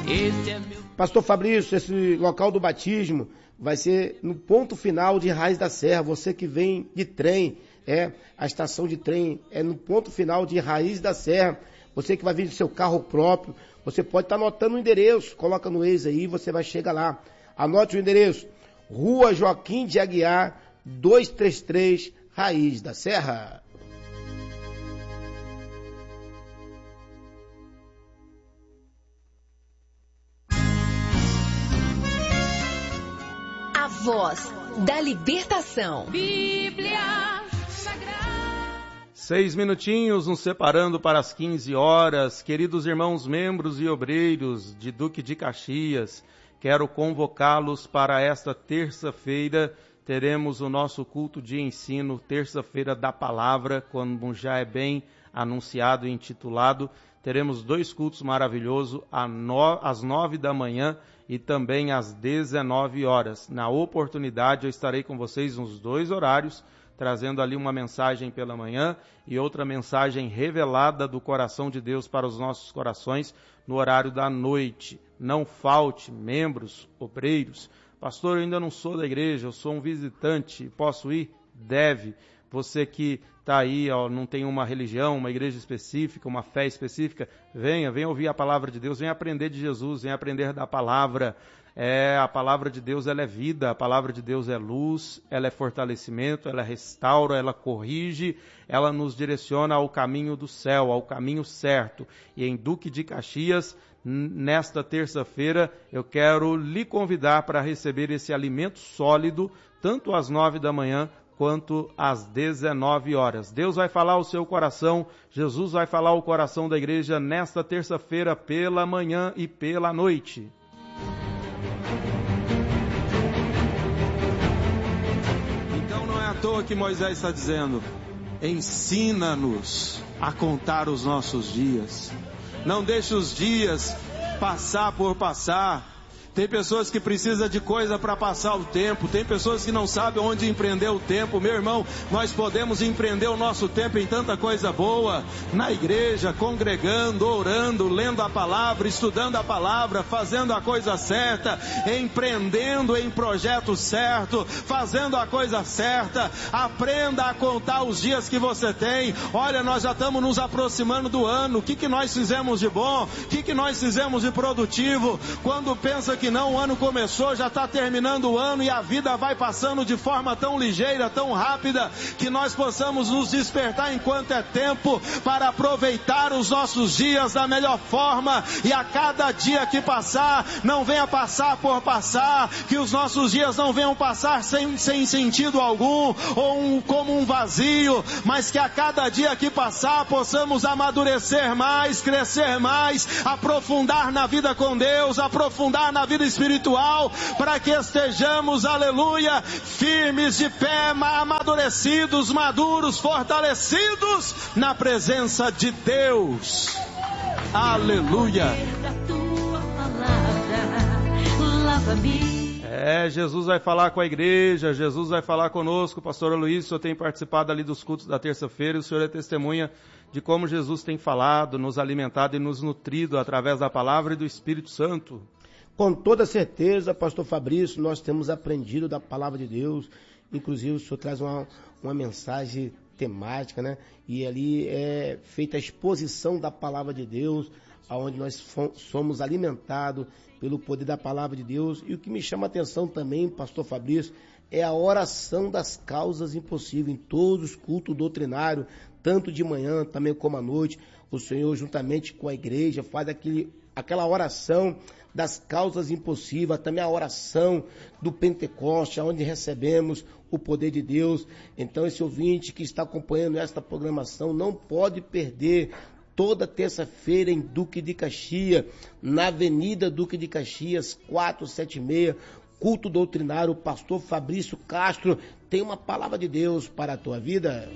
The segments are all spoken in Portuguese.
Pastor Fabrício, esse local do batismo vai ser no ponto final de Raiz da Serra. Você que vem de trem, a estação de trem é no ponto final de Raiz da Serra. Você que vai vir do seu carro próprio, você pode estar anotando o endereço, coloca no Waze aí, você vai chegar lá. Anote o endereço: Rua Joaquim de Aguiar, 233, Raiz da Serra. A voz da libertação. Bíblia Sagrada. 6 minutinhos nos separando para as 15 horas. Queridos irmãos membros e obreiros de Duque de Caxias, quero convocá-los para esta terça-feira. Teremos o nosso culto de ensino, terça-feira da palavra, como já é bem anunciado e intitulado. Teremos 2 cultos maravilhosos, às 9 da manhã e também às 19 horas. Na oportunidade, eu estarei com vocês nos 2 horários, trazendo ali uma mensagem pela manhã e outra mensagem revelada do coração de Deus para os nossos corações no horário da noite. Não falte, membros, obreiros. Pastor, eu ainda não sou da igreja, eu sou um visitante, posso ir? Deve. Você que está aí, não tem uma religião, uma igreja específica, uma fé específica, venha ouvir a palavra de Deus, venha aprender de Jesus, venha aprender da palavra. A palavra de Deus, ela é vida, a palavra de Deus é luz, ela é fortalecimento, ela restaura, ela corrige, ela nos direciona ao caminho do céu, ao caminho certo. E em Duque de Caxias, nesta terça-feira, eu quero lhe convidar para receber esse alimento sólido, tanto às 9 da manhã, quanto às 19 horas. Deus vai falar ao seu coração, Jesus vai falar ao coração da igreja nesta terça-feira pela manhã e pela noite. Então não é à toa que Moisés está dizendo: ensina-nos a contar os nossos dias. Não deixe os dias passar por passar. Tem pessoas que precisam de coisa para passar o tempo. Tem pessoas que não sabem onde empreender o tempo. Meu irmão, nós podemos empreender o nosso tempo em tanta coisa boa. Na igreja, congregando, orando, lendo a palavra, estudando a palavra, fazendo a coisa certa, empreendendo em projeto certo, fazendo a coisa certa. Aprenda a contar os dias que você tem. Olha, nós já estamos nos aproximando do ano. O que nós fizemos de bom? O que nós fizemos de produtivo? Quando pensa que não, o ano começou, já está terminando o ano e a vida vai passando de forma tão ligeira, tão rápida, que nós possamos nos despertar enquanto é tempo para aproveitar os nossos dias da melhor forma, e a cada dia que passar, não venha passar por passar, que os nossos dias não venham passar sem sentido algum, ou como um vazio, mas que a cada dia que passar, possamos amadurecer mais, crescer mais, aprofundar na vida com Deus, aprofundar na vida espiritual, para que estejamos, aleluia, firmes de pé, amadurecidos, maduros, fortalecidos na presença de Deus. Aleluia. Jesus vai falar com a igreja, Jesus vai falar conosco. Pastor Luiz, o senhor tem participado ali dos cultos da terça-feira, o senhor é testemunha de como Jesus tem falado, nos alimentado e nos nutrido através da palavra e do Espírito Santo. Com toda certeza, pastor Fabrício, nós temos aprendido da palavra de Deus. Inclusive, o senhor traz uma mensagem temática, né? E ali é feita a exposição da palavra de Deus, onde nós somos alimentados pelo poder da palavra de Deus. E o que me chama a atenção também, pastor Fabrício, é a oração das causas impossíveis em todos os cultos doutrinários, tanto de manhã também como à noite. O Senhor, juntamente com a igreja, faz aquela oração das causas impossíveis, também a oração do Pentecoste, onde recebemos o poder de Deus. Então, esse ouvinte que está acompanhando esta programação não pode perder toda terça-feira em Duque de Caxias, na Avenida Duque de Caxias, 476, culto doutrinário. O pastor Fabrício Castro tem uma palavra de Deus para a tua vida.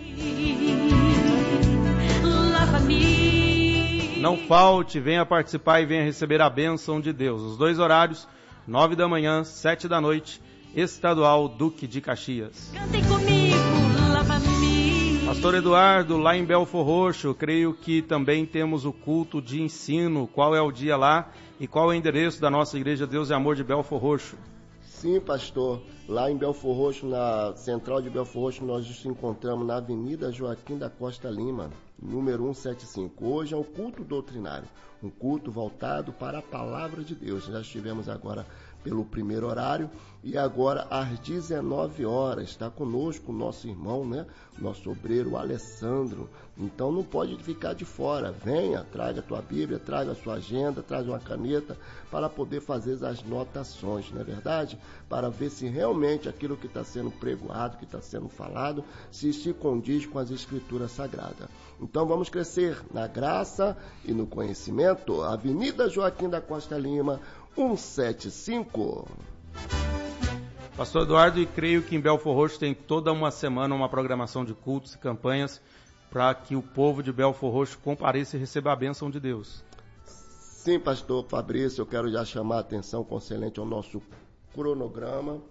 Não falte, venha participar e venha receber a bênção de Deus. Os 2 horários, 9 da manhã, 7 da noite, Estadual Duque de Caxias. Cantem comigo, lava-me. Pastor Eduardo, lá em Belfor Roxo, creio que também temos o culto de ensino. Qual é o dia lá e qual é o endereço da nossa Igreja Deus e Amor de Belfor Roxo? Sim, pastor. Lá em Belfor Roxo, na central de Belfor Roxo, nós nos encontramos na Avenida Joaquim da Costa Lima, número 175. Hoje é o culto doutrinário, um culto voltado para a palavra de Deus. Já estivemos agora pelo primeiro horário e agora às 19 horas está conosco o nosso irmão, né? Nosso obreiro Alessandro. Então não pode ficar de fora. Venha, traga a tua Bíblia, traga a sua agenda, traga uma caneta para poder fazer as anotações, não é verdade? Para ver se realmente aquilo que está sendo pregoado, que está sendo falado, se condiz com as Escrituras Sagradas. Então vamos crescer na graça e no conhecimento. Avenida Joaquim da Costa Lima, 175. Pastor Eduardo, e creio que em Belfor Roxo tem toda uma semana uma programação de cultos e campanhas para que o povo de Belfor Roxo compareça e receba a bênção de Deus. Sim, pastor Fabrício, eu quero já chamar a atenção concernente ao nosso cronograma,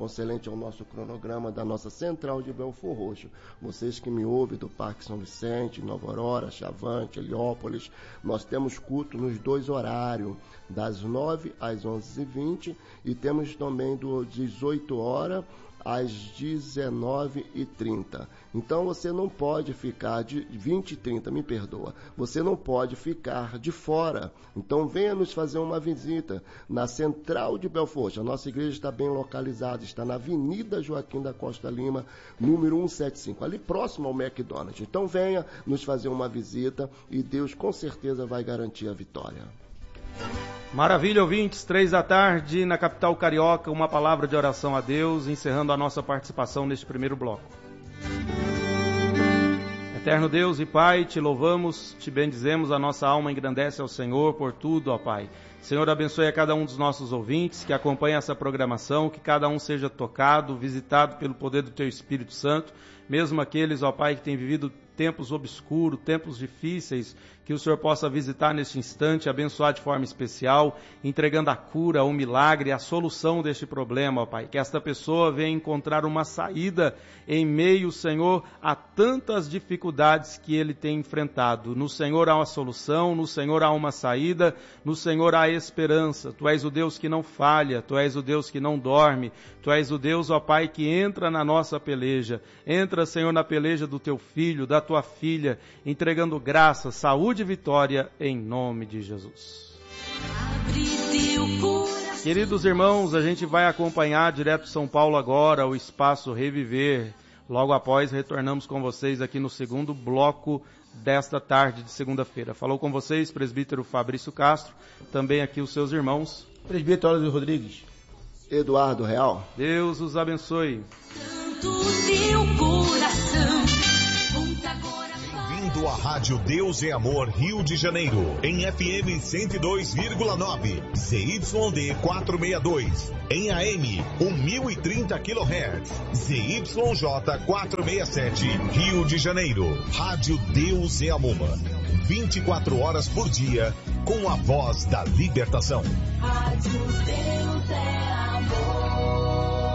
da nossa central de Belfor Roxo. Vocês que me ouvem do Parque São Vicente, Nova Aurora, Chavante, Heliópolis, nós temos culto nos 2 horários, das 9 às 11h20 e temos também do 18 horas às 19h30. Então você não pode ficar de 20h30, me perdoa. Você não pode ficar de fora. Então venha nos fazer uma visita na central de Belfor Roxo. A nossa igreja está bem localizada, está na Avenida Joaquim da Costa Lima, número 175, ali próximo ao McDonald's. Então venha nos fazer uma visita e Deus com certeza vai garantir a vitória. Maravilha, ouvintes, 15h na capital carioca, uma palavra de oração a Deus, encerrando a nossa participação neste primeiro bloco. Eterno Deus e Pai, te louvamos, te bendizemos, a nossa alma engrandece ao Senhor por tudo, ó Pai. Senhor, abençoe a cada um dos nossos ouvintes que acompanha essa programação, que cada um seja tocado, visitado pelo poder do Teu Espírito Santo, mesmo aqueles, ó Pai, que têm vivido tempos obscuros, tempos difíceis, que o Senhor possa visitar neste instante, abençoar de forma especial, entregando a cura, o milagre, a solução deste problema, ó Pai. Que esta pessoa venha encontrar uma saída em meio, Senhor, a tantas dificuldades que ele tem enfrentado. No Senhor há uma solução, no Senhor há uma saída, no Senhor há esperança. Tu és o Deus que não falha, Tu és o Deus que não dorme, Tu és o Deus, ó Pai, que entra na nossa peleja. Entra, Senhor, na peleja do Teu filho, da Tua filha, entregando graça, saúde e vitória em nome de Jesus. Queridos irmãos, a gente vai acompanhar direto de São Paulo agora o Espaço Reviver. Logo após, retornamos com vocês aqui no segundo bloco desta tarde de segunda-feira. Falou com vocês, presbítero Fabrício Castro, também aqui os seus irmãos. Presbítero Olívio Rodrigues. Eduardo Real. Deus os abençoe. Bem-vindo à Rádio Deus é Amor Rio de Janeiro, em FM 102,9, ZYD 462, em AM 1030 kHz, ZYJ 467, Rio de Janeiro. Rádio Deus é Amor, 24 horas por dia, com a voz da libertação. Rádio Deus é Amor.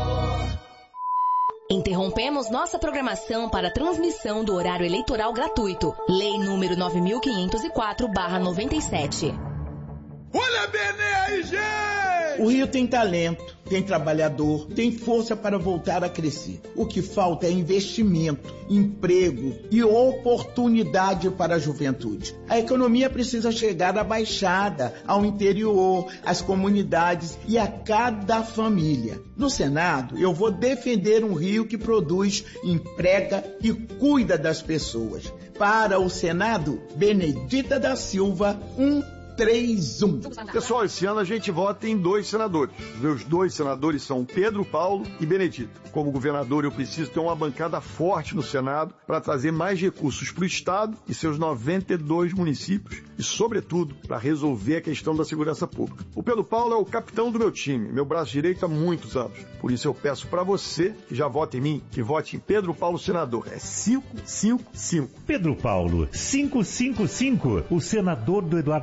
Interrompemos nossa programação para a transmissão do horário eleitoral gratuito. Lei número 9.504/97. Olha bem aí, gente! O Rio tem talento, tem trabalhador, tem força para voltar a crescer. O que falta é investimento, emprego e oportunidade para a juventude. A economia precisa chegar à Baixada, ao interior, às comunidades e a cada família. No Senado, eu vou defender um Rio que produz, emprega e cuida das pessoas. Para o Senado, Benedita da Silva, 131. Pessoal, esse ano a gente vota em 2 senadores. Meus 2 senadores são Pedro Paulo e Benedita. Como governador, eu preciso ter uma bancada forte no Senado para trazer mais recursos para o Estado e seus 92 municípios e, sobretudo, para resolver a questão da segurança pública. O Pedro Paulo é o capitão do meu time, meu braço direito há muitos anos. Por isso eu peço para você que já vota em mim, que vote em Pedro Paulo senador. É 555. Pedro Paulo, 555, o senador do Eduardo Paes.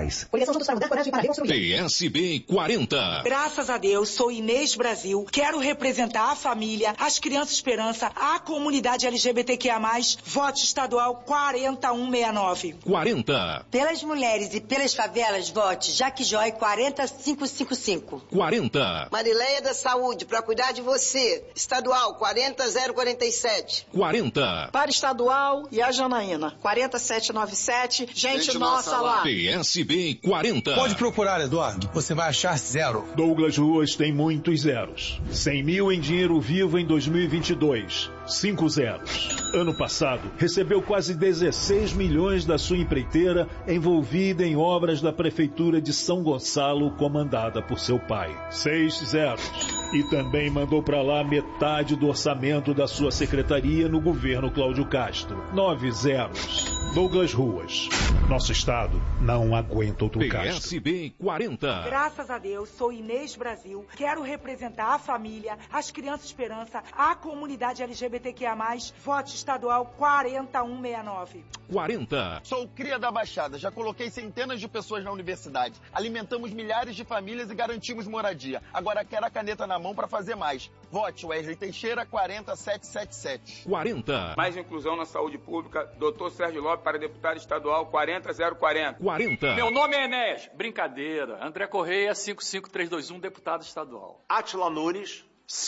pais. Coligação Juntos para Mudar, Coragem para Reconstruir. PSB 40. Graças a Deus, sou Inês Brasil. Quero representar a família, as crianças esperança, a comunidade LGBTQIA+, voto estadual 40169. 40. Pelas mulheres e pelas favelas, vote Jaque Joy 40555. 40. Marileia da Saúde, para cuidar de você. Estadual 40047. 40. Para estadual e a Janaína 4797. Gente nossa lá. PSB 40. Pode procurar, Eduardo. Você vai achar zero. Douglas Ruas tem muitos zeros. 100 mil em dinheiro vivo em 2022. 5 zeros. Ano passado, recebeu quase 16 milhões da sua empreiteira envolvida em obras da Prefeitura de São Gonçalo, comandada por seu pai. 6 zeros. E também mandou para lá metade do orçamento da sua secretaria no governo Cláudio Castro. 9 zeros. Douglas Ruas. Nosso estado não aguenta outro Castro. PSB 40. Graças a Deus, sou Inês Brasil. Quero representar a família, as crianças esperança, a comunidade LGBTQIA+, voto estadual 40169. 40. Sou cria da Baixada, já coloquei centenas de pessoas na universidade. Alimentamos milhares de famílias e garantimos moradia. Agora quero a caneta na mão para fazer mais. Vote Wesley Teixeira 40777. 40. Mais inclusão na saúde pública, Dr. Sérgio Lopes para deputado estadual 40040. 40. Meu nome é Enéas. Brincadeira. André Correia 55321, deputado estadual. Átila Nunes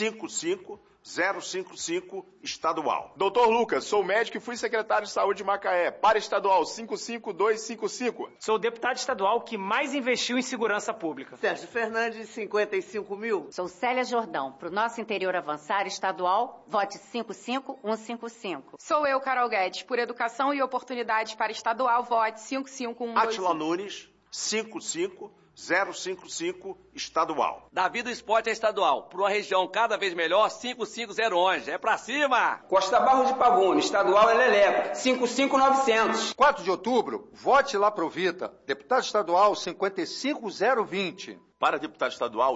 55055, estadual. Doutor Lucas, sou médico e fui secretário de saúde de Macaé, para estadual 55255. Sou o deputado estadual que mais investiu em segurança pública. Sérgio Fernandes, 55 mil. Sou Célia Jordão, pro nosso interior avançar estadual, vote 55155. Sou eu, Carol Guedes, por educação e oportunidades para estadual, vote 55125. Átila Nunes, 55055, estadual. Davi do Esporte é estadual. Para uma região cada vez melhor, 55011. É pra cima! Costa Barros de Pavuna, estadual é Leleco, 55900. 4 de outubro, vote lá pro Vita. Deputado estadual 55020. Para deputado estadual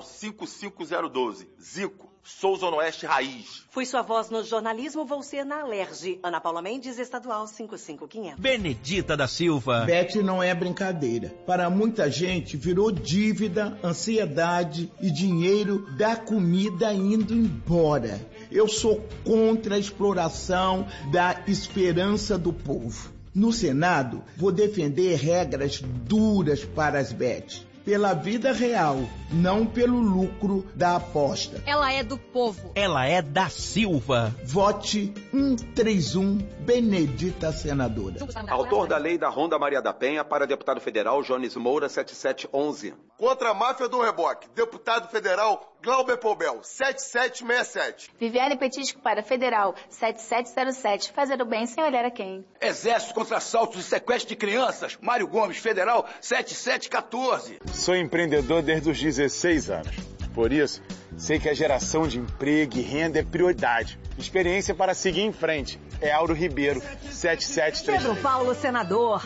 55012. Zico, sou Zona Oeste Raiz. Fui sua voz no jornalismo, vou ser na Alerj. Ana Paula Mendes, estadual 55500. Benedita da Silva. Bet não é brincadeira. Para muita gente, virou dívida, ansiedade e dinheiro da comida indo embora. Eu sou contra a exploração da esperança do povo. No Senado, vou defender regras duras para as bets. Pela vida real, não pelo lucro da aposta. Ela é do povo. Ela é da Silva. Vote 131, Benedita Senadora. Autor da lei da Ronda Maria da Penha para deputado federal Jones Moura 7711. Contra a máfia do reboque, deputado federal Glauber Poubel 7767. Viviane Petisco para federal 7707. Fazer o bem sem olhar a quem. Exército contra assaltos e sequestro de crianças, Mário Gomes, federal 7714. Sou empreendedor desde os 16 anos. Por isso, sei que a geração de emprego e renda é prioridade. Experiência para seguir em frente. É Auro Ribeiro, 7733. Pedro Paulo, senador,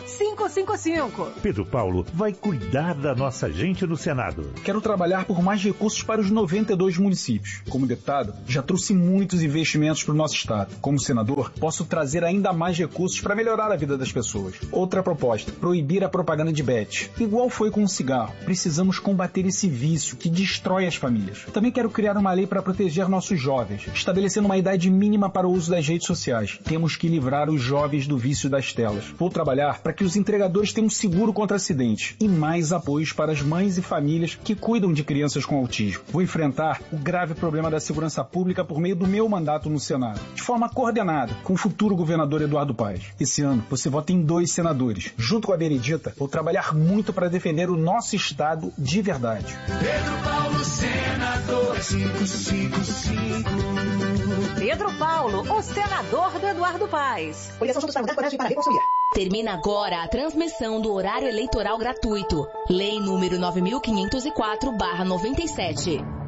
555. Pedro Paulo vai cuidar da nossa gente no Senado. Quero trabalhar por mais recursos para os 92 municípios. Como deputado, já trouxe muitos investimentos para o nosso estado. Como senador, posso trazer ainda mais recursos para melhorar a vida das pessoas. Outra proposta, proibir a propaganda de bet. Igual foi com o cigarro, precisamos combater esse vício que destrói as famílias. Também quero criar uma lei para proteger nossos jovens, estabelecendo uma idade mínima para o uso das redes sociais. Temos que livrar os jovens do vício das telas. Vou trabalhar para que os entregadores tenham seguro contra acidentes e mais apoios para as mães e famílias que cuidam de crianças com autismo. Vou enfrentar o grave problema da segurança pública por meio do meu mandato no Senado, de forma coordenada com o futuro governador Eduardo Paes. Esse ano, você vota em 2 senadores. Junto com a Benedita, vou trabalhar muito para defender o nosso estado de verdade. Pedro Paulo, senador 555. Pedro Paulo, o senador do Eduardo Paes. Coligação Juntos para Mudar, Coragem para Reconstruir. Termina agora a transmissão do horário eleitoral gratuito. Lei número 9.504/97.